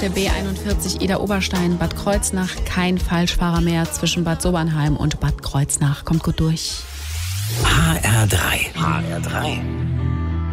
der B41 Ida-Oberstein, Bad Kreuznach. Kein Falschfahrer mehr zwischen Bad Sobernheim und Bad Kreuznach. Kommt gut durch. HR3. HR3.